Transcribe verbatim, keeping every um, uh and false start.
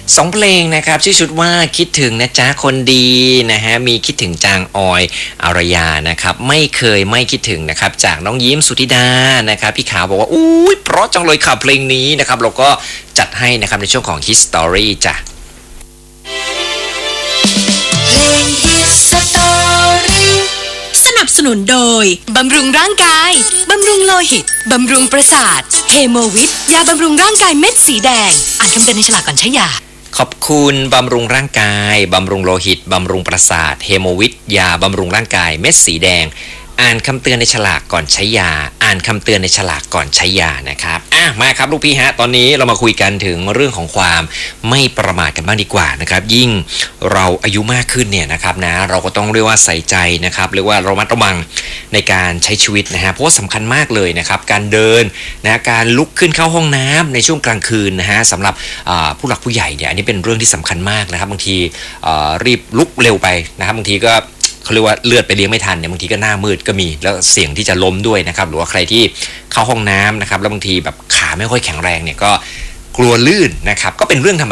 สองเพลงนะครับชื่อชุดว่าคิดถึงนะจ๊ะคนดีนะฮะมีคิดถึงจางออยอารยานะครับไม่เคยไม่คิดถึงนะครับจากน้องยิ้มสุธิดานะครับพี่ขาวบอกว่าอุ้ยเพราะจังเลยค่ะเพลงนี้นะครับเราก็จัดให้นะครับในช่วงของ History จ้ะเพลง History สนับสนุนโดยบำรุงร่างกายบำรุงโลหิตบำรุงประสาทเฮโมวิทยาบำรุงร่างกายเม็ดสีแดงอ่านคำเตือนในฉลากก่อนใช้ยาขอบคุณบำรุงร่างกายบำรุงโลหิตบำรุงประสาทเฮโมวิทยาบำรุงร่างกายเม็ดสีแดงอ่านคำเตือนในฉลากก่อนใช้ยาอ่านคำเตือนในฉลากก่อนใช้ยานะครับอ่ะมาครับลูกพี่ฮะตอนนี้เรามาคุยกันถึงเรื่องของความไม่ประมาทกันบ้างดีกว่านะครับยิ่งเราอายุมากขึ้นเนี่ยนะครับนะเราก็ต้องเรียกว่าใส่ใจนะครับเรียกว่าระมัดระวังในการใช้ชีวิตนะฮะเพราะว่าสำคัญมากเลยนะครับการเดินนะการลุกขึ้นเข้าห้องน้ำในช่วงกลางคืนนะฮะสำหรับผู้หลักผู้ใหญ่เนี่ยอันนี้เป็นเรื่องที่สำคัญมากนะครับบางทีรีบลุกเร็วไปนะครับบางทีก็เขาเรียกว่าเลือดไปเลี้ยงไม่ทันเนี่ยบางทีก็หน้ามืดก็มีแล้วเสี่ยงที่จะล้มด้วยนะครับหรือว่าใครที่เข้าห้องน้ำนะครับแล้วบางทีแบบขาไม่ค่อยแข็งแรงเนี่ยก็กลัวลื่นนะครับก็เป็นเรื่องธรรม